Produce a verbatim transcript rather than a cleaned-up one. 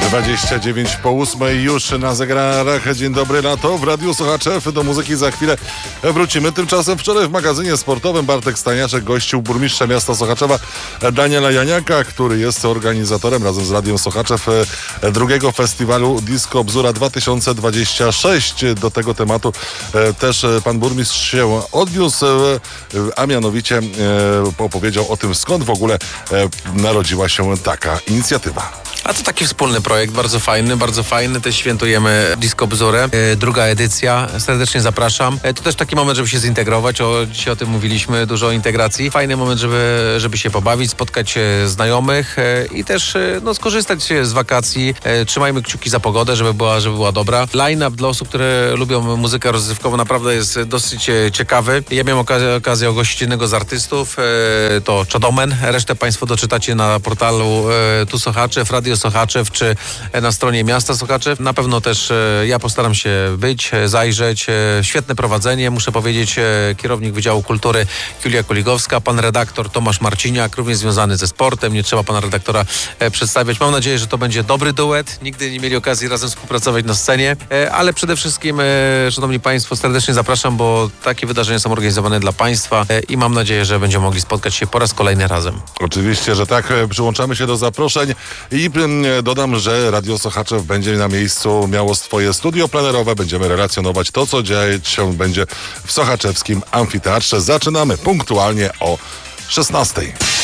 dwadzieścia dziewięć po ósmej już na zegarach. Dzień dobry, lato w Radiu Sochaczew. Do muzyki za chwilę wrócimy. Tymczasem wczoraj w magazynie sportowym Bartek Staniaszek gościł burmistrza miasta Sochaczewa Daniela Janiaka, który jest organizatorem razem z Radiem Sochaczew drugiego festiwalu Disco Bzura dwa tysiące dwadzieścia sześć. Do tego tematu też pan burmistrz się odniósł, a mianowicie opowiedział o tym, skąd w ogóle narodziła się taka inicjatywa. A to taki wspólny projekt, bardzo fajny, bardzo fajny. Też świętujemy Disco Bzurę, e, druga edycja. Serdecznie zapraszam. E, to też taki moment, żeby się zintegrować. O, dzisiaj o tym mówiliśmy, dużo o integracji. Fajny moment, żeby, żeby się pobawić, spotkać e, znajomych e, i też e, no, skorzystać z wakacji. E, trzymajmy kciuki za pogodę, żeby była, żeby była dobra. Line-up dla osób, które lubią muzykę rozrywkową, naprawdę jest dosyć e, ciekawy. Ja miałem okazję, okazję ogościć jednego z artystów, e, to Czodomen. Resztę Państwo doczytacie na portalu e, Tu Sochaczew, Radio Sochaczew, czy na stronie miasta Sochaczew. Na pewno też e, ja postaram się być, e, zajrzeć. E, świetne prowadzenie, muszę powiedzieć, e, kierownik Wydziału Kultury Julia Kuligowska, pan redaktor Tomasz Marciniak, również związany ze sportem. Nie trzeba pana redaktora e, przedstawiać. Mam nadzieję, że to będzie dobry duet. Nigdy nie mieli okazji razem współpracować na scenie, e, ale przede wszystkim, e, szanowni państwo, serdecznie zapraszam, bo takie wydarzenia są organizowane dla państwa e, i mam nadzieję, że będziemy mogli spotkać się po raz kolejny razem. Oczywiście, że tak. Przyłączamy się do zaproszeń i dodam, że Radio Sochaczew będzie na miejscu miało swoje studio plenerowe. Będziemy relacjonować to, co dziać się będzie w sochaczewskim amfiteatrze. Zaczynamy punktualnie o szesnastej.